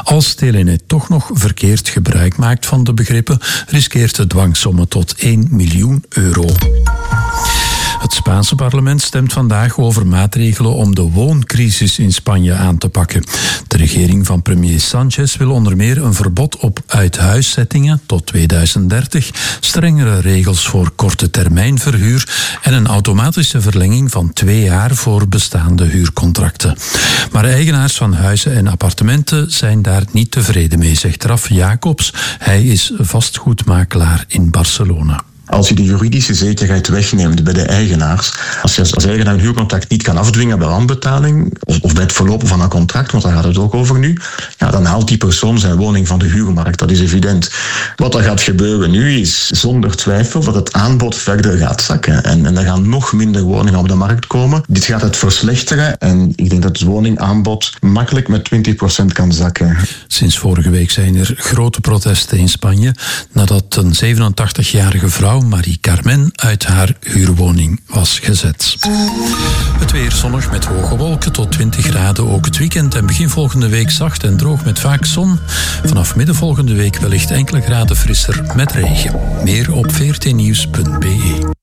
Als Telenet toch nog verkeerd gebruik maakt van de begrippen, riskeert de dwangsommen tot 1 miljoen euro. Het Spaanse parlement stemt vandaag over maatregelen om de wooncrisis in Spanje aan te pakken. De regering van premier Sánchez wil onder meer een verbod op uithuiszettingen tot 2030, strengere regels voor korte termijn verhuur en een automatische verlenging van 2 jaar voor bestaande huurcontracten. Maar eigenaars van huizen en appartementen zijn daar niet tevreden mee, zegt Raf Jacobs. Hij is vastgoedmakelaar in Barcelona. Als je de juridische zekerheid wegneemt bij de eigenaars, als je als eigenaar een huurcontract niet kan afdwingen bij wanbetaling of bij het verlopen van een contract, want daar gaat het ook over nu, ja, dan haalt die persoon zijn woning van de huurmarkt. Dat is evident. Wat er gaat gebeuren nu is zonder twijfel dat het aanbod verder gaat zakken. En er gaan nog minder woningen op de markt komen. Dit gaat het verslechteren en ik denk dat het woningaanbod makkelijk met 20% kan zakken. Sinds vorige week zijn er grote protesten in Spanje nadat een 87-jarige vrouw, Marie Carmen, uit haar huurwoning was gezet. Het weer zonnig met hoge wolken tot 20 graden. Ook het weekend en begin volgende week zacht en droog met vaak zon. Vanaf midden volgende week wellicht enkele graden frisser met regen. Meer op vrtnieuws.be.